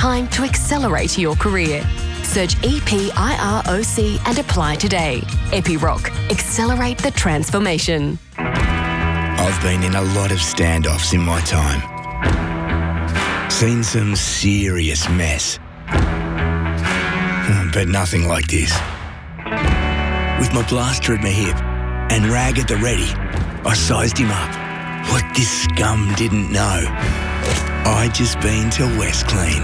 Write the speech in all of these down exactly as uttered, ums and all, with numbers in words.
time to accelerate your career. Search E P I R O C and apply today. Epiroc. Accelerate the transformation. I've been in a lot of standoffs in my time. Seen some serious mess. But nothing like this. With my blaster at my hip and rag at the ready, I sized him up. What this scum didn't know, I'd just been to West Clean.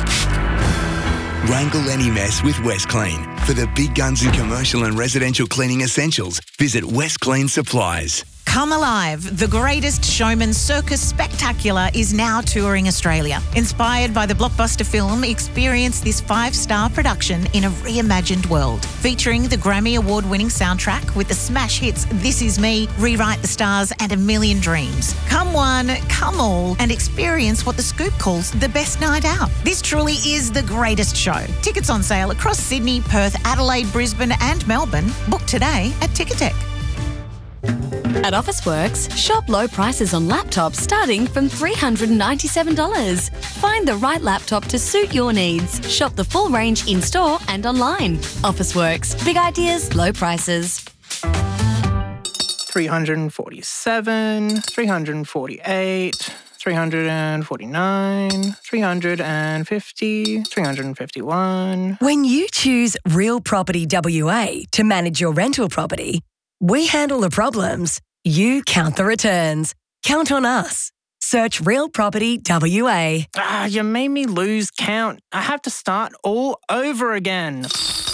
Wrangle any mess with West Clean. For the big guns in commercial and residential cleaning essentials, visit West Clean Supplies. Come Alive, the greatest showman circus spectacular is now touring Australia. Inspired by the blockbuster film, experience this five-star production in a reimagined world. Featuring the Grammy Award-winning soundtrack with the smash hits This Is Me, Rewrite the Stars and A Million Dreams. Come one, come all, and experience what The Scoop calls the best night out. This truly is the greatest show. Tickets on sale across Sydney, Perth, Adelaide, Brisbane and Melbourne. Book today at Ticketek. At Officeworks, shop low prices on laptops starting from three hundred ninety-seven dollars. Find the right laptop to suit your needs. Shop the full range in-store and online. Officeworks. Big ideas, low prices. three hundred forty-seven, three hundred forty-eight, three hundred forty-nine, three hundred fifty, three hundred fifty-one. When you choose Real Property W A to manage your rental property, we handle the problems, you count the returns. Count on us. Search Real Property W A. Ah, you made me lose count. I have to start all over again.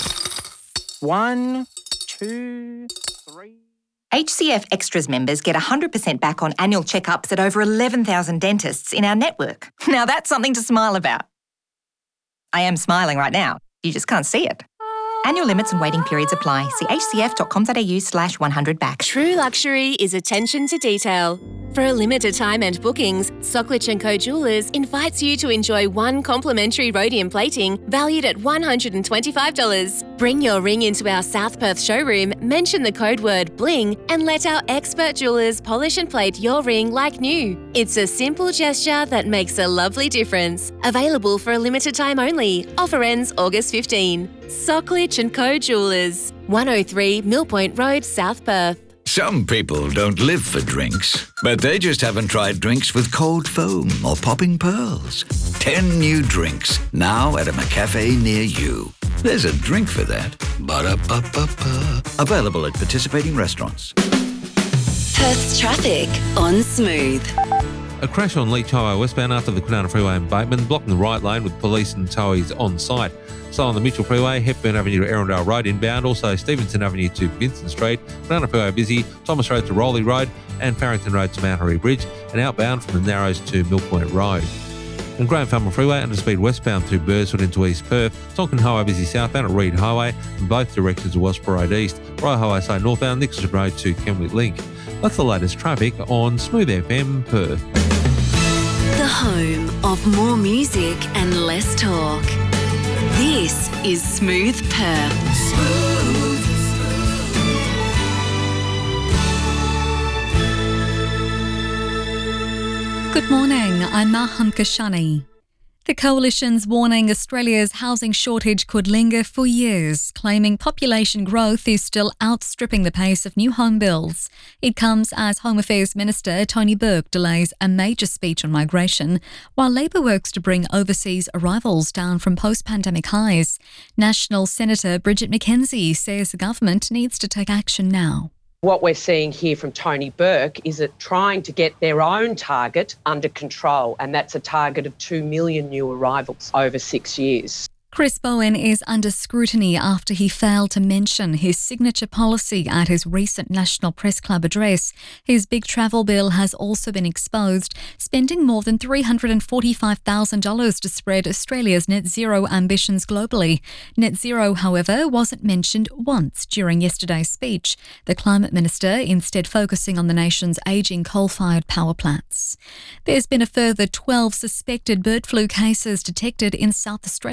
One, two, three... H C F Extras members get one hundred percent back on annual checkups at over eleven thousand dentists in our network. Now that's something to smile about. I am smiling right now. You just can't see it. Annual limits and waiting periods apply. See hcf.com.au slash 100 back. True luxury is attention to detail. For a limited time and bookings, Socklich and Co Jewellers invites you to enjoy one complimentary rhodium plating valued at one hundred twenty-five dollars. Bring your ring into our South Perth showroom, mention the code word BLING and let our expert jewellers polish and plate your ring like new. It's a simple gesture that makes a lovely difference. Available for a limited time only. Offer ends August fifteenth. Socklich and Co Jewellers, one oh three Millpoint Road, South Perth. Some people don't live for drinks, but they just haven't tried drinks with cold foam or popping pearls. Ten new drinks, now at a McCafe near you. There's a drink for that. Ba-da-ba-ba-ba. Available at participating restaurants. Perth's traffic on Smooth. A crash on Leach Highway westbound after the Kwinana Freeway in Bateman, blocking the right lane with police and towies on site. So on the Mitchell Freeway, Hepburn Avenue to Erindale Road inbound, also Stevenson Avenue to Vincent Street, Kwinana Freeway busy, Thomas Road to Rowley Road and Farrington Road to Mount Harry Bridge, and outbound from the Narrows to Millpoint Road. And Graham Farmer Freeway under speed westbound through Burswood into East Perth, Tonkin Highway busy southbound at Reed Highway, in both directions to Wellsborough Road East, Rye Highway side northbound, Nixon Road to Kenwick Link. That's the latest traffic on Smooth F M Perth. The home of more music and less talk. This is Smooth Perth. Smooth. Good morning, I'm Mahan Kashani. The Coalition's warning Australia's housing shortage could linger for years, claiming population growth is still outstripping the pace of new home builds. It comes as Home Affairs Minister Tony Burke delays a major speech on migration, while Labor works to bring overseas arrivals down from post-pandemic highs. National Senator Bridget McKenzie says the government needs to take action now. What we're seeing here from Tony Burke is it trying to get their own target under control, and that's a target of two million new arrivals over six years. Chris Bowen is under scrutiny after he failed to mention his signature policy at his recent National Press Club address. His big travel bill has also been exposed, spending more than three hundred forty-five thousand dollars to spread Australia's net zero ambitions globally. Net zero, however, wasn't mentioned once during yesterday's speech, the Climate Minister instead focusing on the nation's ageing coal-fired power plants. There's been a further twelve suspected bird flu cases detected in South Australia.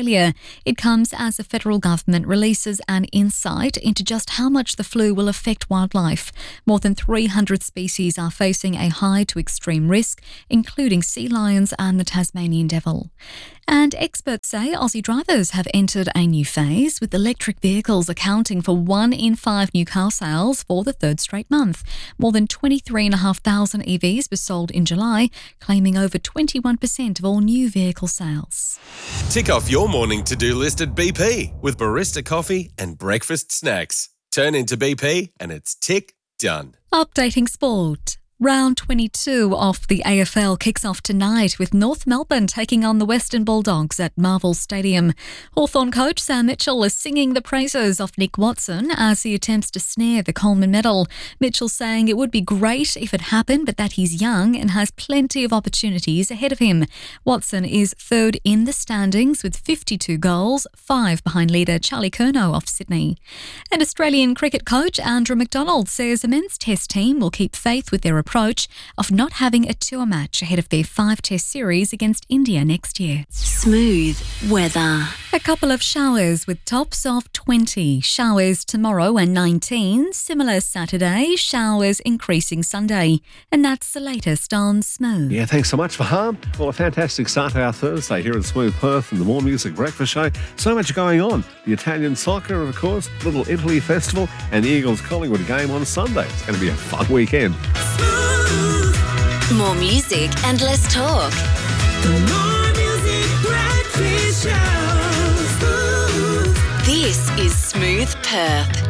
It comes as the federal government releases an insight into just how much the flu will affect wildlife. More than three hundred species are facing a high to extreme risk, including sea lions and the Tasmanian devil. And experts say Aussie drivers have entered a new phase, with electric vehicles accounting for one in five new car sales for the third straight month. More than twenty-three thousand five hundred E Vs were sold in July, claiming over twenty-one percent of all new vehicle sales. Tick off your morning to-do list at B P with barista coffee and breakfast snacks. Turn into B P and it's tick done. Updating sport. Round twenty-two of the A F L kicks off tonight with North Melbourne taking on the Western Bulldogs at Marvel Stadium. Hawthorn coach Sam Mitchell is singing the praises of Nick Watson as he attempts to snare the Coleman medal. Mitchell saying it would be great if it happened, but that he's young and has plenty of opportunities ahead of him. Watson is third in the standings with fifty-two goals, five behind leader Charlie Curnow of Sydney. And Australian cricket coach Andrew McDonald says the men's test team will keep faith with their approach approach of not having a tour match ahead of their five-test series against India next year. Smooth weather. A couple of showers with tops of twenty. Showers tomorrow and nineteen. Similar Saturday. Showers increasing Sunday. And that's the latest on Smooth. Yeah, thanks so much, Faham. Well, a fantastic start to our Thursday here at Smooth Perth and the More Music Breakfast Show. So much going on. The Italian soccer, of course, Little Italy Festival, and the Eagles Collingwood game on Sunday. It's going to be a fun weekend. More music and less talk. The More Music Breakfast Show. This is Smooth Perth.